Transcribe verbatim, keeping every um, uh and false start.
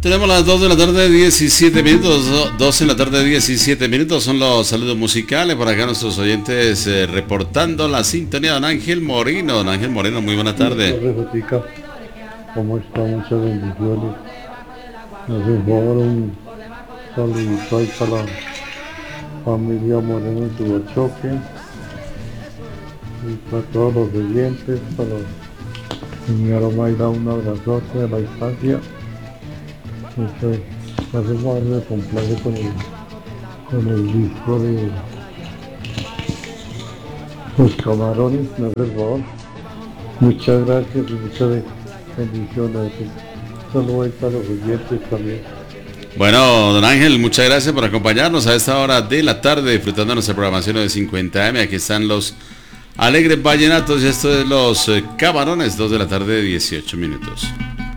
Tenemos las dos de la tarde, diecisiete minutos, dos de la tarde, diecisiete minutos, son los saludos musicales. Por acá nuestros oyentes eh, reportando la sintonía. Don Ángel Moreno, don Ángel Moreno, muy buena tarde. ¿Cómo está? Muchas bendiciones. Nos favor un saludito ahí para la familia Moreno en Tubachoque y para todos los oyentes, para la señora Mayra, un abrazote de la distancia. Muchas gracias, me complace con el, con el disco de Los Camarones, me hace el favor. Muchas gracias y muchas bendiciones. Saludos ahí para los oyentes también. Bueno, don Ángel, muchas gracias por acompañarnos a esta hora de la tarde, disfrutando nuestra programación de cincuenta eme. Aquí están los alegres vallenatos y esto es los eh, Camarones, dos de la tarde, dieciocho minutos.